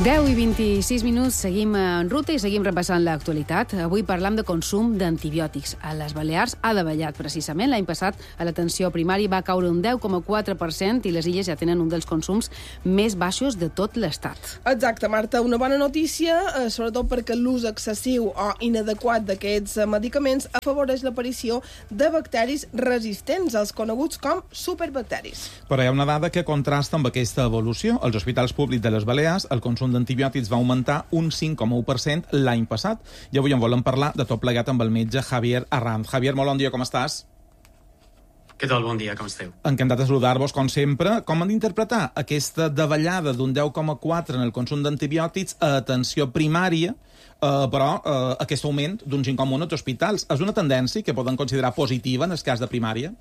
10 i 26 minuts, seguim en ruta i seguim repassant l'actualitat. Avui parlam de consum d'antibiòtics. A les Balears ha davallat precisament. L'any passat a l'atenció primària va caure un 10,4% i les Illes ja tenen un dels consums més baixos de tot l'Estat. Exacte, Marta. Una bona notícia, sobretot perquè l'ús excessiu o inadequat d'aquests medicaments afavoreix l'aparició de bacteris resistents, els coneguts com superbacteris. Però hi ha una dada que contrasta amb aquesta evolució. Als hospitals públics de les Balears, el consum d'antibiòtics va augmentar un 5,1% l'any passat. I avui en volem parlar de tot plegat amb el metge Javier Arranz. Javier, molt bon dia, com estàs? Què tal? Bon dia, com esteu? Encantat de saludar-vos, com sempre. Com han d'interpretar aquesta davallada d'un 10,4% en el consum d'antibiòtics a atenció primària, però aquest augment d'un 5,1% als hospitals? És una tendència que poden considerar positiva en el cas de primària?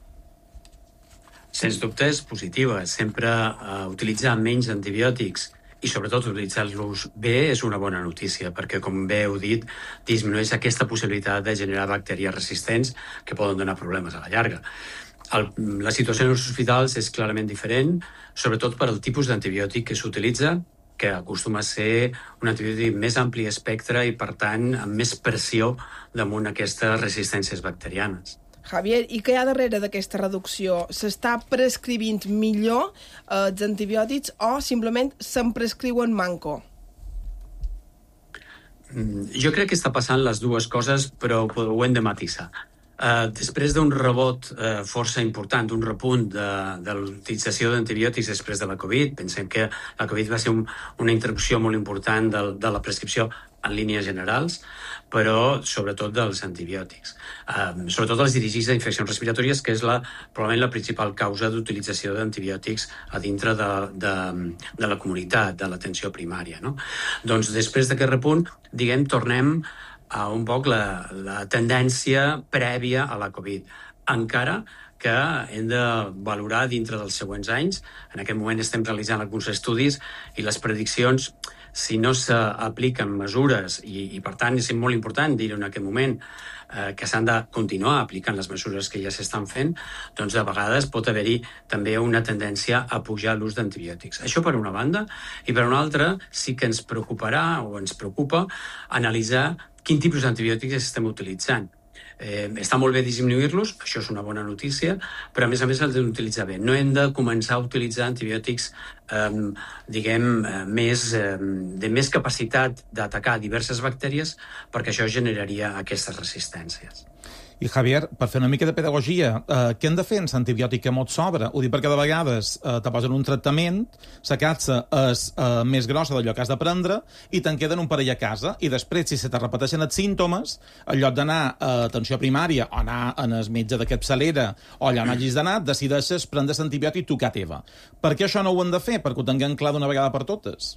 Sens dubte és positiva. Sempre utilitzar menys antibiòtics i sobretot utilitzar-los bé és una bona notícia, perquè, com bé heu dit, disminueix aquesta possibilitat de generar bacteris resistents que poden donar problemes a la llarga. La situació en els hospitals és clarament diferent, sobretot per al tipus d'antibiòtic que s'utilitza, que acostuma a ser un antibiòtic més ampli espectre i, per tant, amb més pressió damunt aquestes resistències bacterianes. Javier, i què hi ha darrere d'aquesta reducció? S'està prescrivint millor els antibiòtics o simplement se'n prescriuen manco? Jo crec que està passant les dues coses, però ho hem de matisar. Després d'un rebot força important, un repunt de l'utilització d'antibiòtics després de la Covid, pensem que la Covid va ser una interrupció molt important de la prescripció en línies generals, però sobretot dels antibiòtics. Sobretot els dirigits a infeccions respiratòries, que és probablement la principal causa d'utilització d'antibiòtics a dintre de la comunitat, de l'atenció primària, no? Doncs després d'aquest repunt, tornem a un poc la tendència prèvia a la Covid. Encara que hem de valorar dintre dels següents anys. En aquest moment estem realitzant alguns estudis i les prediccions, si no s'apliquen mesures, i per tant és molt important dir-ho en aquest moment, que s'han de continuar aplicant les mesures que ja s'estan fent, doncs de vegades pot haver-hi també una tendència a pujar l'ús d'antibiòtics. Això per una banda, i per una altra sí que ens preocuparà o ens preocupa analitzar quin tipus d'antibiòtics estem utilitzant. Està molt bé disminuir-los, això és una bona notícia, però a més els hem d'utilitzar bé. No hem de començar a utilitzar antibiòtics de més capacitat d'atacar diverses bactèries, perquè això generaria aquestes resistències. I, Javier, per fer una mica de pedagogia, què hem de fer amb l'antibiòtic que mos sobra? Ho dic perquè de vegades te posen un tractament, la capsa és més grossa d'allò que has de prendre i te'n queden un parell a casa i després, si se te repeteixen els símptomes, en lloc d'anar a atenció primària o anar en el metge de capçalera o allà on hagis d'anar, decideixes prendre l'antibiòtic tu que teva. Per què això no ho hem de fer? Perquè ho tinguem clar d'una vegada per totes?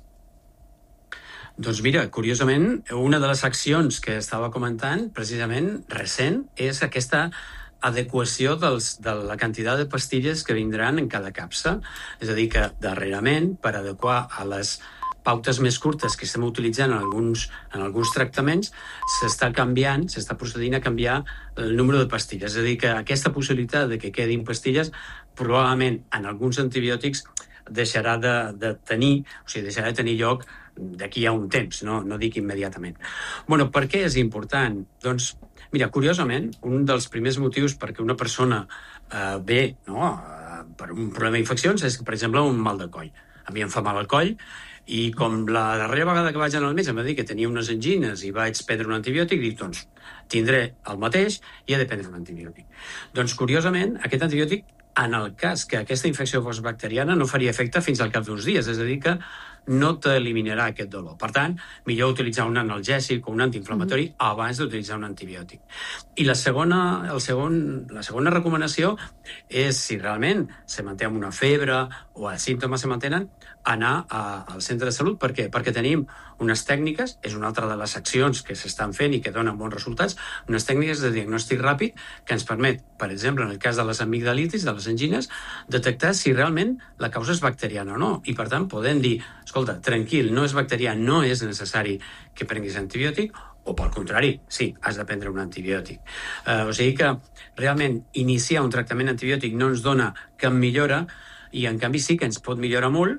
Doncs mira, curiosament, una de les accions que estava comentant, precisament recent, és aquesta adequació de la quantitat de pastilles que vindran en cada capsa. És a dir, que darrerament, per adequar a les pautes més curtes que estem utilitzant en alguns tractaments, s'està procedint a canviar el número de pastilles. És a dir, que aquesta possibilitat de que quedin pastilles, probablement en alguns antibiòtics deixarà de tenir lloc d'aquí a un temps, no dic immediatament. Per què és important? Doncs, mira, curiosament, un dels primers motius perquè una persona ve per un problema d'infeccions és, per exemple, un mal de coll. A mi em fa mal al coll i com la darrera vegada que vaig anar al metge em va dir que tenia unes angines i vaig prendre un antibiòtic, dic, doncs, tindré el mateix i he de prendre un antibiòtic. Doncs, curiosament, aquest antibiòtic, en el cas que aquesta infecció fos bacteriana, no faria efecte fins al cap d'uns dies, és a dir, que no t'eliminarà aquest dolor. Per tant, millor utilitzar un analgèsic o un antiinflamatori abans d'utilitzar un antibiòtic. I la segona recomanació és, si realment se manté amb una febre o els símptomes se mantenen, anar al centre de salut. Per què? Perquè tenim unes tècniques, és una altra de les accions que s'estan fent i que donen bons resultats, unes tècniques de diagnòstic ràpid que ens permet, per exemple, en el cas de les amigdalitis, de les angines, detectar si realment la causa és bacteriana o no. I, per tant, podem dir, escolta, tranquil, no és bacterià, no és necessari que prenguis antibiòtic, o pel contrari, sí, has de prendre un antibiòtic. O sigui que realment iniciar un tractament antibiòtic no ens dona cap millora i en canvi sí que ens pot millorar molt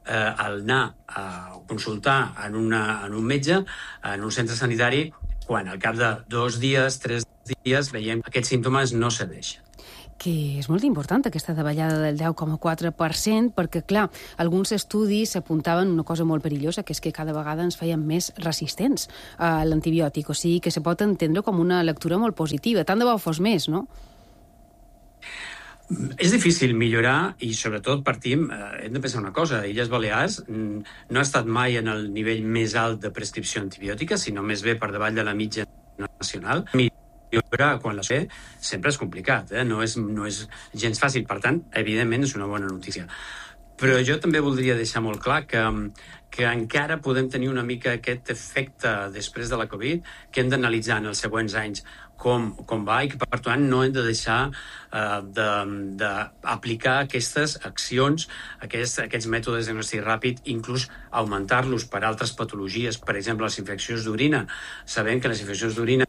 al anar a consultar en un metge, en un centre sanitari, quan al cap de 2 dies, 3 dies, veiem que aquests símptomes no cedeixen. Que és molt important aquesta davallada del 10,4%, perquè, clar, alguns estudis apuntaven una cosa molt perillosa, que és que cada vegada ens feien més resistents a l'antibiòtic, o sigui que se pot entendre com una lectura molt positiva. Tant de bo fos més, no? És difícil millorar i, sobretot, hem de pensar una cosa. Illes Balears no ha estat mai en el nivell més alt de prescripció antibiòtica, sinó més bé per davall de la mitja nacional. Millorar quan la sé sempre és complicat, no és gens fàcil. Per tant, evidentment, és una bona notícia. Però jo també voldria deixar molt clar que encara podem tenir una mica aquest efecte després de la Covid, que hem d'analitzar en els següents anys com va i que, per tant, no hem de deixar d'aplicar aquestes accions, aquests mètodes de diagnòstic ràpid, inclús augmentar-los per altres patologies, per exemple, les infeccions d'orina. Sabem que les infeccions d'orina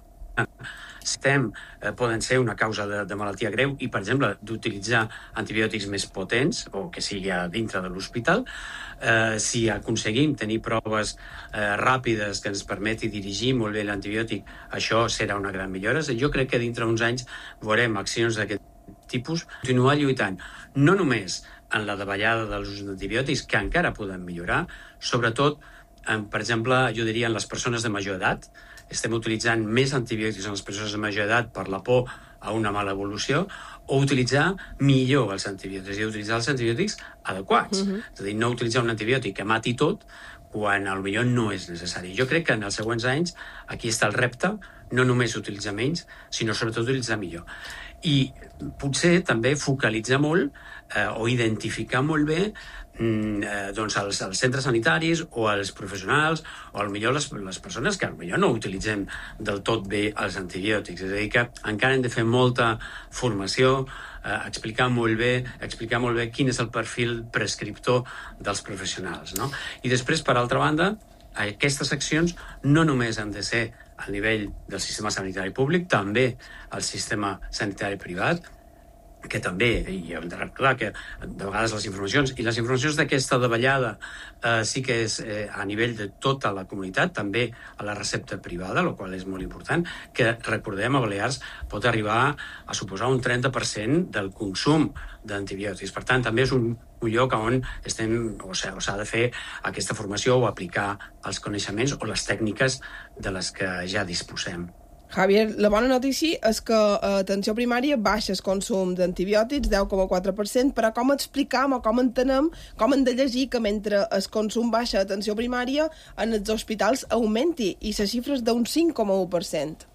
poden ser una causa de malaltia greu i, per exemple, d'utilitzar antibiòtics més potents o que sigui a dintre de l'hospital. Si aconseguim tenir proves ràpides que ens permeti dirigir molt bé l'antibiòtic, això serà una gran millora. Jo crec que dintre d'uns anys veurem accions d'aquest tipus. Continuar lluitant no només en la davallada dels usos d'antibiòtics, que encara poden millorar, sobretot, per exemple, jo diria en les persones de major edat. Estem utilitzant més antibiòtics en les persones de major edat per la por a una mala evolució, o utilitzar millor els antibiòtics, i utilitzar els antibiòtics adequats. És a dir, no utilitzar un antibiòtic que mati tot quan potser no és necessari. Jo crec que en els següents anys aquí està el repte, no només utilitzar menys, sinó sobretot utilitzar millor. I potser també focalitzar molt o identificar molt bé doncs els centres sanitaris o els professionals o potser les persones que potser no utilitzem del tot bé els antibiòtics. És a dir, que encara hem de fer molta formació, explicar molt bé quin és el perfil prescriptor dels professionals, no? I després, per altra banda, aquestes accions no només han de ser al nivell del sistema sanitari públic, també al sistema sanitari privat, que també, i hem de recordar que de vegades les informacions d'aquesta davallada sí que és a nivell de tota la comunitat, també a la recepta privada, el qual és molt important, que recordem a Balears pot arribar a suposar un 30% del consum d'antibiòtics. Per tant, també és un lloc on s'ha de fer aquesta formació o aplicar els coneixements o les tècniques de les que ja disposem. Javier, la bona notícia és que a atenció primària baixa el consum d'antibiòtics, 10,4%, però com explicam o com entenem, com hem de llegir que mentre el consum baixa a atenció primària en els hospitals augmenti i la xifra és d'un 5,1%?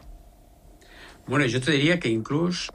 Bueno, jo te diria que inclús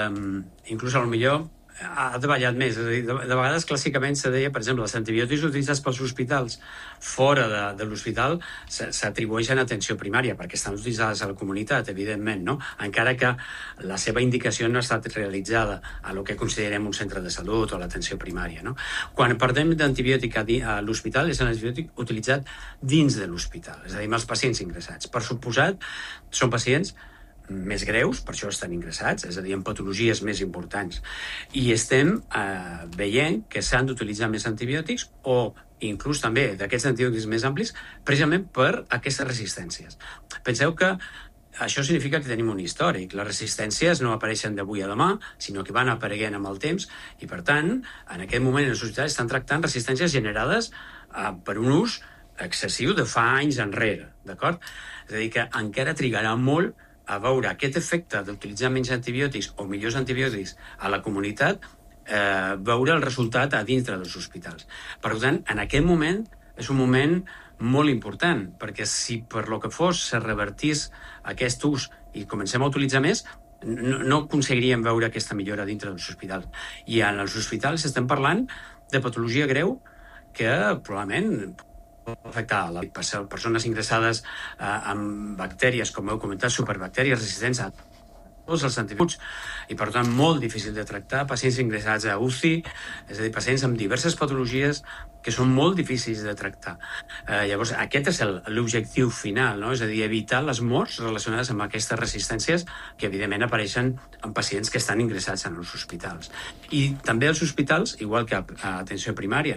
potser ha davallat més. És a dir, de vegades clàssicament se deia, per exemple, els antibiòtics utilitzats pels hospitals fora de l'hospital s'atribueixen a atenció primària perquè estan utilitzades a la comunitat, evidentment, no? Encara que la seva indicació no ha estat realitzada a lo que considerem un centre de salut o l'atenció primària, no? Quan parlem d'antibiòtic a l'hospital, és un antibiòtic utilitzat dins de l'hospital, és a dir, amb els pacients ingressats. Per suposat, són pacients més greus, per això estan ingressats, és a dir, amb patologies més importants. I estem veient que s'han d'utilitzar més antibiòtics o inclús també d'aquests antibiòtics més amplis precisament per aquestes resistències. Penseu que això significa que tenim un històric. Les resistències no apareixen d'avui a demà, sinó que van apareguent amb el temps i, per tant, en aquest moment els hospitals estan tractant resistències generades per un ús excessiu de fa anys enrere, d'acord? És a dir, que encara trigarà molt a veure aquest efecte d'utilitzar menys antibiòtics o millors antibiòtics a la comunitat, veure el resultat a dintre dels hospitals. Per tant, en aquest moment és un moment molt important, perquè si per lo que fos se revertís aquest ús i comencem a utilitzar més, no aconseguiríem veure aquesta millora dintre dels hospitals. I en els hospitals estem parlant de patologia greu que probablement afectar les persones ingressades amb bactèries, com heu comentat, superbactèries resistents a tots els antibiòtics i, per tant, molt difícil de tractar, pacients ingressats a UCI, és a dir, pacients amb diverses patologies que són molt difícils de tractar. Llavors, aquest és l'objectiu final, no? És a dir, evitar les morts relacionades amb aquestes resistències que, evidentment, apareixen en pacients que estan ingressats en els hospitals. I també als hospitals, igual que a atenció primària,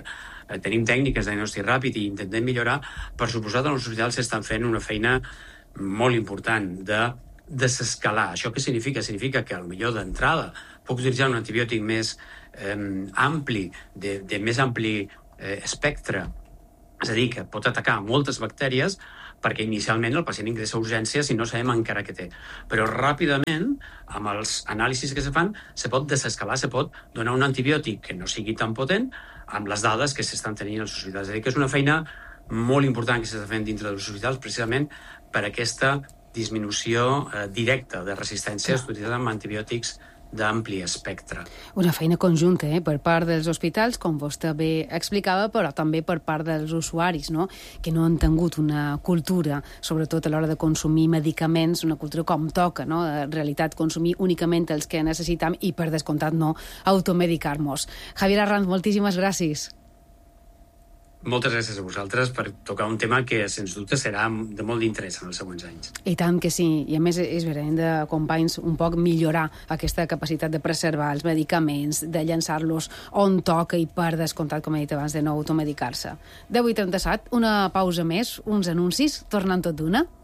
tenim tècniques de diagnòstic ràpid i intentem millorar, per suposat, els hospitals s'estan fent una feina molt important de desescalar. Això què significa? Significa que, potser d'entrada, puc utilitzar un antibiòtic més ampli, de més ampli espectre, és a dir, que pot atacar moltes bactèries, perquè inicialment el pacient ingressa a urgències i no sabem encara què té. Però ràpidament, amb els anàlisis que se fan, se pot desescalar, se pot donar un antibiòtic que no sigui tan potent amb les dades que s'estan tenint als hospitals. És a dir, que és una feina molt important que s'està fent dintre dels hospitals precisament per aquesta disminució directa de resistències utilitzades amb antibiòtics d'ampli espectre. Una feina conjunta, per part dels hospitals, com vostè bé explicava, però també per part dels usuaris, no? Que no han tingut una cultura, sobretot a l'hora de consumir medicaments, una cultura com toca, no? En realitat, consumir únicament els que necessitem i, per descomptat, no automedicar-nos. Javier Arranz, moltíssimes gràcies. Moltes gràcies a vosaltres per tocar un tema que, sens dubte, serà de molt d'interès en els següents anys. I tant que sí. I, a més, és vera, hem de, companys, un poc millorar aquesta capacitat de preservar els medicaments, de llançar-los on toca i, per descomptat, com he dit abans, de no automedicar-se. 10:37, una pausa més, uns anuncis, tornant tot d'una.